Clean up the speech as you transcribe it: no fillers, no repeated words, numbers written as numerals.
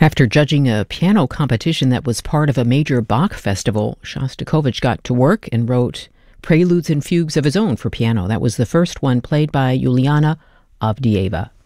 After judging a piano competition that was part of a major Bach festival, Shostakovich got to work and wrote preludes and fugues of his own for piano. That was the first one played by Juliana Avdieva.